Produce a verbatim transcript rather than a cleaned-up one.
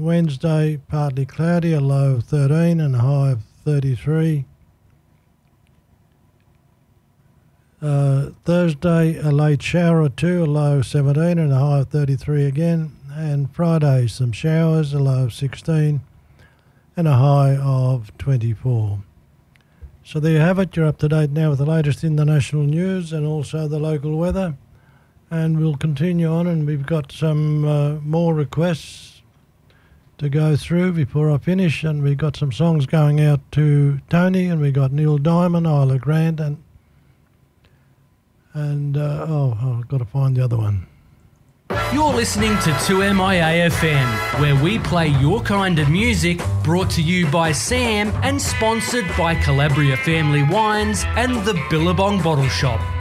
Wednesday, partly cloudy, a low of thirteen and a high of thirty-three. Uh, Thursday, a late shower or two, a low of seventeen and a high of thirty-three again. And Friday, some showers, a low of sixteen and a high of twenty-four. So there you have it. You're up to date now with the latest in the national news and also the local weather. And we'll continue on, and we've got some uh, more requests to go through before I finish. And we've got some songs going out to Tony, and we've got Neil Diamond, Isla Grant, and, and uh, oh, I've got to find the other one. You're listening to two M I A F M, where we play your kind of music, brought to you by Sam and sponsored by Calabria Family Wines and the Billabong Bottle Shop.